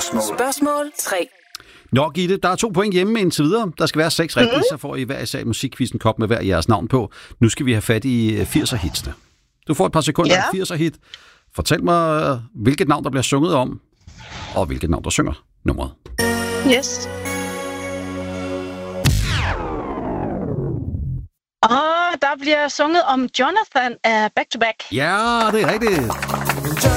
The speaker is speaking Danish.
Spørgsmål 3. Nå, Gitte, der er 2 point hjemme indtil videre. Der skal være 6 rigtige, så får I hver især musikquizzen kop med hver jeres navn på. Nu skal vi have fat i 80'er-hitsene. Du får et par sekunder af 80'er-hit. Fortæl mig, hvilket navn, der bliver sunget om, og hvilket navn, der synger nummeret. Yes. Der bliver sunget om Jonathan af Back to Back. Ja, det er rigtigt.